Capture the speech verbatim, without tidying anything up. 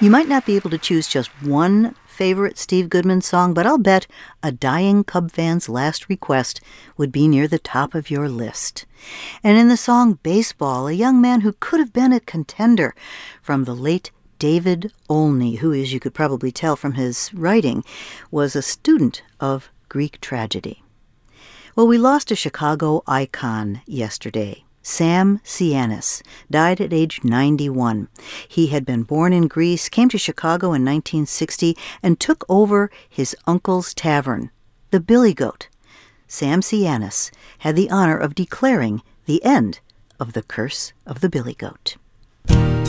You might not be able to choose just one favorite Steve Goodman song, but I'll bet a dying Cub fan's last request would be near the top of your list. And in the song Baseball, a young man who could have been a contender from the late David Olney, who, as you could probably tell from his writing, was a student of Greek tragedy. Well, we lost a Chicago icon yesterday. Sam Sianis died at age ninety-one. He had been born in Greece, came to Chicago in nineteen sixty, and took over his uncle's tavern, the Billy Goat. Sam Sianis had the honor of declaring the end of the curse of the Billy Goat.